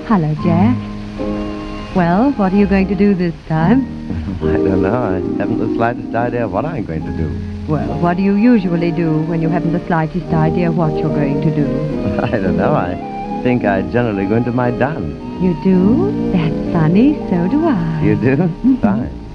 Hello, Jack. Well, what are you going to do this time? I don't know. I haven't the slightest idea what I'm going to do. Well, what do you usually do when you haven't the slightest idea what you're going to do? I don't know. I think I generally go into my dance. You do? That's funny. So do I. You do? Fine.